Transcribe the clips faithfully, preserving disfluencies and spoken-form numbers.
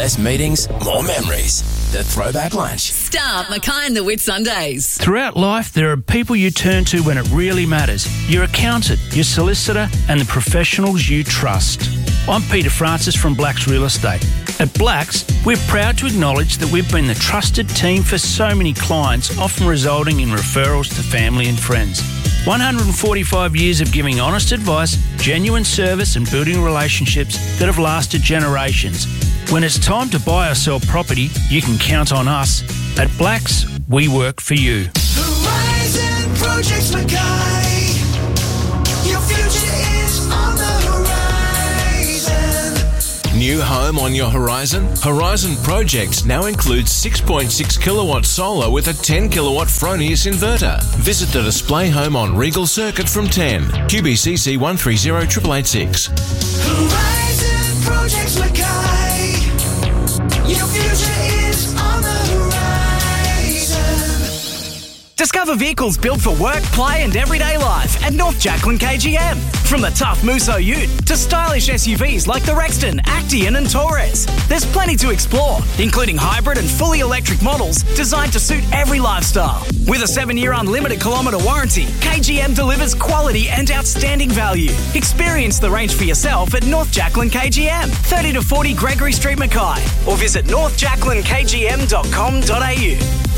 Less meetings, more memories. The Throwback Lunch. Star, Mackay and the Whitsundays. Throughout life, there are people you turn to when it really matters. Your accountant, your solicitor, and the professionals you trust. I'm Peter Francis from Blacks Real Estate. At Blacks, we're proud to acknowledge that we've been the trusted team for so many clients, often resulting in referrals to family and friends. one hundred forty-five years of giving honest advice, genuine service and building relationships that have lasted generations. When it's time to buy or sell property, you can count on us. At Blacks, we work for you. Horizon Projects Mackay. Your future is on the horizon. New home on your horizon? Horizon Projects now includes six point six kilowatt solar with a ten kilowatt Fronius inverter. Visit the display home on Regal Circuit from ten. Q B C C one three zero eight eight eight six. Horizon Projects Mackay. Your future is on the horizon. Discover vehicles built for work, play and everyday life at North Jacqueline K G M. From the tough Musso Ute to stylish S U Vs like the Rexton, Actian and Taurus. There's plenty to explore, including hybrid and fully electric models designed to suit every lifestyle. With a seven-year unlimited kilometre warranty, K G M delivers quality and outstanding value. Experience the range for yourself at North Jacqueline K G M, thirty to forty Gregory Street, Mackay, or visit north jacqueline k g m dot com dot a u.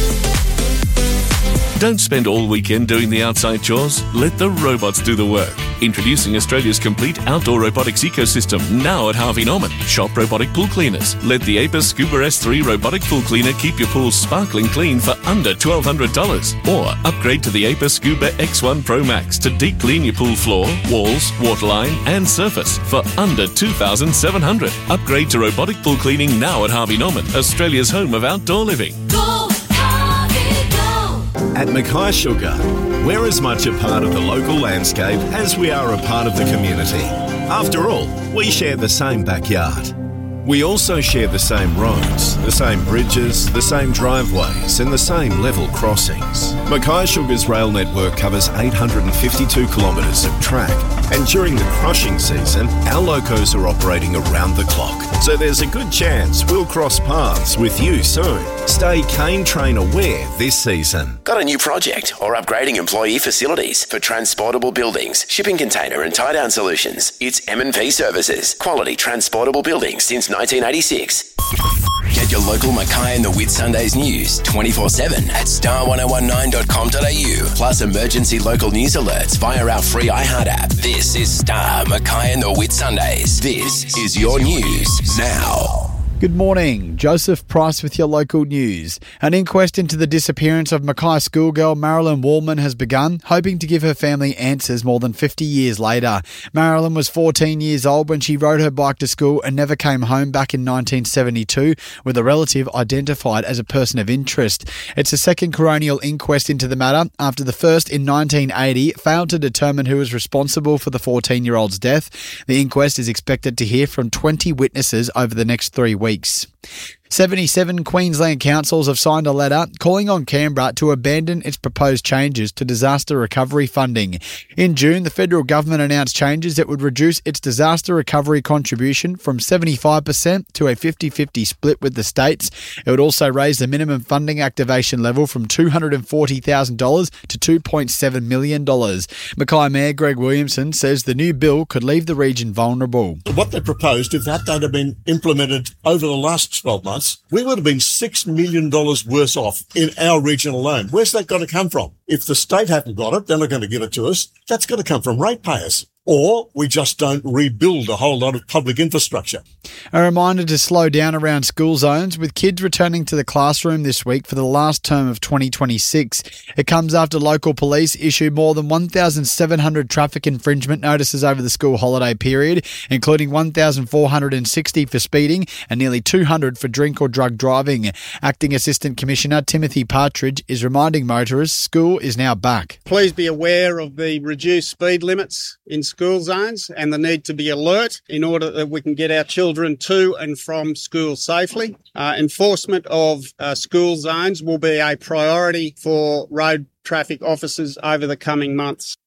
Don't spend all weekend doing the outside chores. Let the robots do the work. Introducing Australia's complete outdoor robotics ecosystem, now at Harvey Norman. Shop robotic pool cleaners. Let the Apis Scuba S three robotic pool cleaner keep your pool sparkling clean for under twelve hundred dollars. Or upgrade to the Apis Scuba X one Pro Max to deep clean your pool floor, walls, waterline and surface for under two thousand seven hundred dollars. Upgrade to robotic pool cleaning now at Harvey Norman, Australia's home of outdoor living. Go, Harvey, go. At Mackay Sugar, we're as much a part of the local landscape as we are a part of the community. After all, we share the same backyard. We also share the same roads, the same bridges, the same driveways and the same level crossings. Mackay Sugar's rail network covers eight hundred fifty-two kilometres of track, and during the crushing season, our locos are operating around the clock. So there's a good chance we'll cross paths with you soon. Stay Cane Train aware this season. Got a new project or upgrading employee facilities for transportable buildings, shipping container and tie-down solutions? It's M and P Services. Quality transportable buildings since nineteen eighty-six. Get your local Mackay and the Whitsundays news twenty-four seven at star ten nineteen dot com dot a u. Plus emergency local news alerts via our free iHeart app. This is Star, Mackay and the Whitsundays. This is your news now. Good morning. Joseph Price with your local news. An inquest into the disappearance of Mackay schoolgirl Marilyn Wallman has begun, hoping to give her family answers more than fifty years later. Marilyn was fourteen years old when she rode her bike to school and never came home back in nineteen seventy-two, with a relative identified as a person of interest. It's the second coronial inquest into the matter after the first in nineteen eighty failed to determine who was responsible for the fourteen-year-old's death. The inquest is expected to hear from twenty witnesses over the next three weeks. seventy-seven Queensland councils have signed a letter calling on Canberra to abandon its proposed changes to disaster recovery funding. In June, the federal government announced changes that would reduce its disaster recovery contribution from seventy-five percent to a fifty-fifty split with the states. It would also raise the minimum funding activation level from two hundred forty thousand dollars to two point seven million dollars. Mackay Mayor Greg Williamson says the new bill could leave the region vulnerable. What they proposed, if that had been implemented over the last twelve months, we would have been six million dollars worse off in our region alone. Where's that got to come from? If the state haven't got it, they're not going to give it to us. That's got to come from ratepayers. Or we just don't rebuild a whole lot of public infrastructure. A reminder to slow down around school zones, with kids returning to the classroom this week for the last term of twenty twenty-six. It comes after local police issued more than one thousand seven hundred traffic infringement notices over the school holiday period, including one thousand four hundred sixty for speeding and nearly two hundred for drink or drug driving. Acting Assistant Commissioner Timothy Partridge is reminding motorists school is now back. Please be aware of the reduced speed limits in school zones and the need to be alert in order that we can get our children to and from school safely. Uh, enforcement of uh, school zones will be a priority for road traffic officers over the coming months.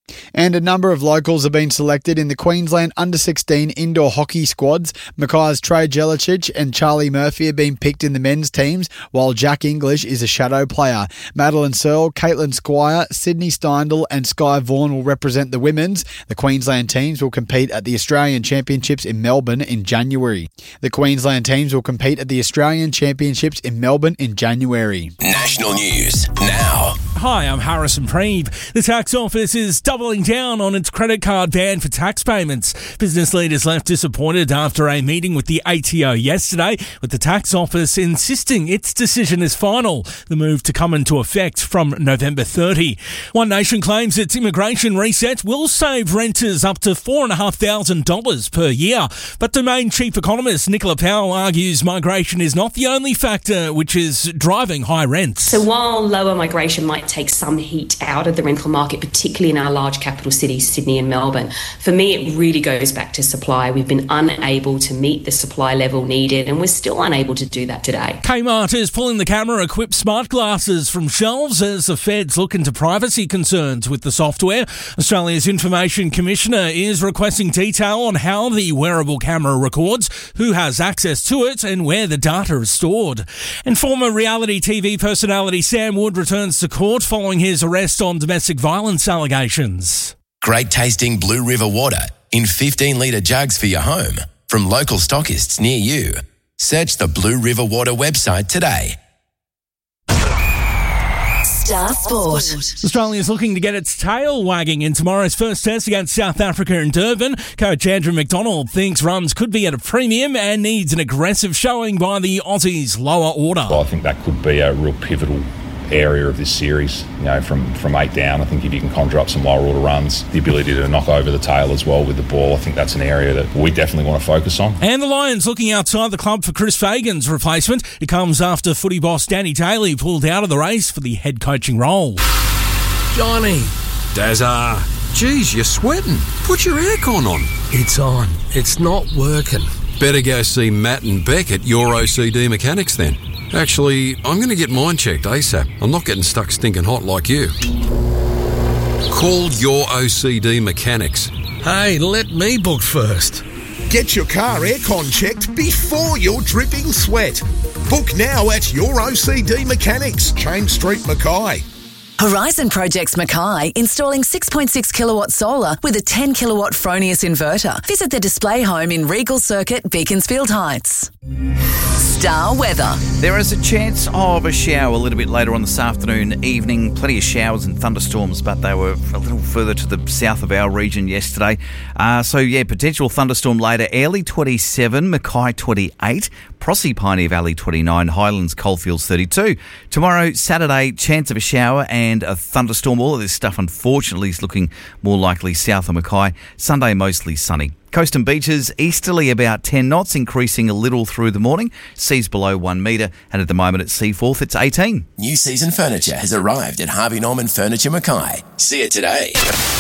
And a number of locals have been selected in the Queensland under sixteen indoor hockey squads. Mackay's Trey Jelicic and Charlie Murphy have been picked in the men's teams, while Jack English is a shadow player. Madeline Searle, Caitlin Squire, Sydney Steindl and Sky Vaughan will represent the women's. The Queensland teams will compete at the Australian Championships in Melbourne in January. The Queensland teams will compete at the Australian Championships in Melbourne in January. National news now. Hi, I'm Harrison Preeve. The tax office is doubling down on its credit card ban for tax payments. Business leaders left disappointed after a meeting with the A T O yesterday, with the tax office insisting its decision is final. The move to come into effect from November thirtieth. One Nation claims its immigration reset will save renters up to four thousand five hundred dollars per year. But Domain Chief Economist Nicola Powell argues migration is not the only factor which is driving high rents. So while lower migration might take some heat out of the rental market, particularly in our large capital cities, Sydney and Melbourne, for me it really goes back to supply. We've been unable to meet the supply level needed, and we're still unable to do that today. Kmart is pulling the camera-equipped smart glasses from shelves as the feds look into privacy concerns with the software. Australia's Information Commissioner is requesting detail on how the wearable camera records, who has access to it and where the data is stored. And former reality T V personality Sam Wood returns to court following his arrest on domestic violence allegations. Great tasting Blue River water in fifteen litre jugs for your home from local stockists near you. Search the Blue River Water website today. Star Sport. Australia is looking to get its tail wagging in tomorrow's first test against South Africa in Durban. Coach Andrew McDonald thinks runs could be at a premium and needs an aggressive showing by the Aussies' lower order. Well, I think that could be a real pivotal area of this series, you know, from, from eight down. I think if you can conjure up some lower order runs, the ability to knock over the tail as well with the ball, I think that's an area that we definitely want to focus on. And the Lions looking outside the club for Chris Fagan's replacement. It comes after footy boss Danny Daly pulled out of the race for the head coaching role. Johnny, Dazza, geez, you're sweating. Put your aircon on. It's on. It's not working. Better go see Matt and Beck at Your O C D Mechanics then. Actually, I'm going to get mine checked ASAP. I'm not getting stuck stinking hot like you. Call Your O C D Mechanics. Hey, let me book first. Get your car aircon checked before you're dripping sweat. Book now at Your O C D Mechanics, James Street, Mackay. Horizon Projects Mackay, installing six point six kilowatt solar with a ten kilowatt Fronius inverter. Visit the display home in Regal Circuit, Beaconsfield Heights. Star weather. There is a chance of a shower a little bit later on this afternoon, evening. Plenty of showers and thunderstorms, but they were a little further to the south of our region yesterday. Uh, so, yeah, potential thunderstorm later. Airlie twenty-seven, Mackay twenty-eight, Prossie Pioneer Valley twenty-nine, Highlands Coalfields thirty-two. Tomorrow, Saturday, chance of a shower and a thunderstorm. All of this stuff, unfortunately, is looking more likely south of Mackay. Sunday, mostly sunny. Coast and beaches, easterly about ten knots, increasing a little through the morning. Seas below one metre, and at the moment at Seaforth, it's eighteen. New season furniture has arrived at Harvey Norman Furniture Mackay. See it today.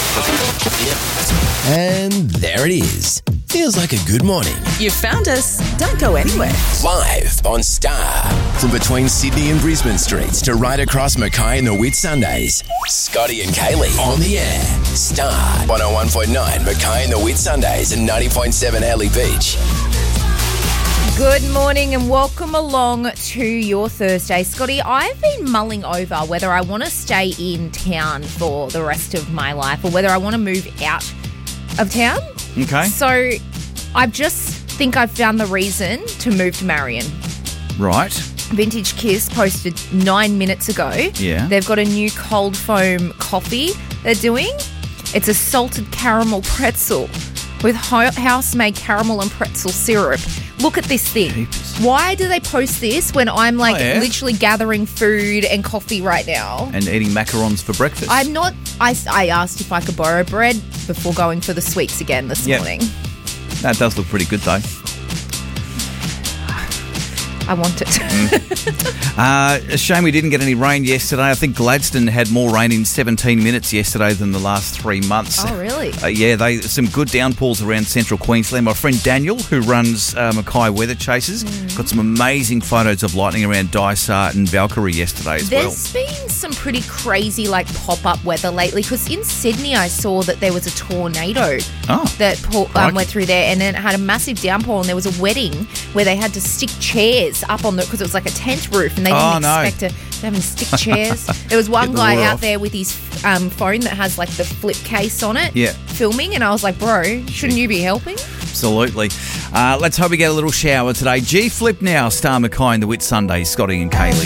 And there it is. Feels like a good morning. You found us. Don't go anywhere. Live on Star. From between Sydney and Brisbane streets to right across Mackay and the Whitsundays. Scotty and Kaylee on the air. Star. one oh one point nine Mackay and the Whitsundays and ninety point seven Airlie Beach. Good morning and welcome along to your Thursday. Scotty, I've been mulling over whether I want to stay in town for the rest of my life or whether I want to move out of town. Okay. So I just think I've found the reason to move to Marion. Right. Vintage Kiss posted nine minutes ago. Yeah. They've got a new cold foam coffee they're doing. It's a salted caramel pretzel with house-made caramel and pretzel syrup. Look at this thing. Jeepers. Why do they post this when I'm like oh, yeah? literally gathering food and coffee right now? And eating macarons for breakfast. I'm not... I, I asked if I could borrow bread before going for the sweets again this yep. morning. That does look pretty good though. I want it. Uh, a shame we didn't get any rain yesterday. I think Gladstone had more rain in seventeen minutes yesterday than the last three months. Oh, really? Uh, yeah, they some good downpours around central Queensland. My friend Daniel, who runs uh, Mackay Weather Chasers, Mm. got some amazing photos of lightning around Dysart and Valkyrie yesterday as well. There's been some pretty crazy like pop-up weather lately because in Sydney I saw that there was a tornado Oh, that po- um, crikey. went through there, and then it had a massive downpour, and there was a wedding where they had to stick chairs up on the because it was like a tent roof, and they Oh, didn't no. expect to have them stick chairs. There was one Get the guy water out off. there with his um, phone that has like the flip case on it, Yeah. filming, and I was like, bro, shouldn't you be helping? Absolutely. Uh, let's hope we get a little shower today. G Flip now, Star Mackay and the Whit Sunday, Scotty and Kaylee.